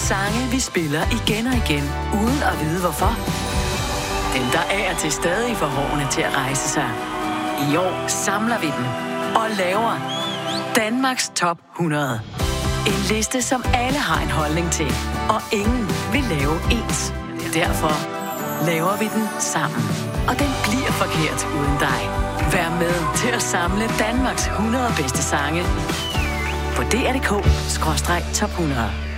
Sange, vi spiller igen og igen, uden at vide hvorfor. Dem, der af og til stadig får hårene til at rejse sig. I år samler vi dem og laver Danmarks Top 100. En liste, som alle har en holdning til, og ingen vil lave ens. Derfor laver vi den sammen. Og den bliver forkert uden dig. Vær med til at samle Danmarks 100 bedste sange på dr.dk/top 100.